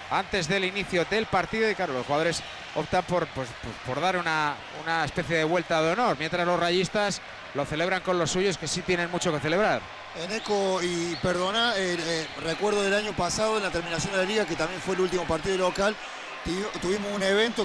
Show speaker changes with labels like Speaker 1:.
Speaker 1: antes del inicio del partido y claro, los jugadores optan por dar una especie de vuelta de honor, mientras los rayistas lo celebran con los suyos, que sí tienen mucho que celebrar.
Speaker 2: Eneco, y perdona, recuerdo del año pasado en la terminación de la liga, que también fue el último partido local, tuvimos un evento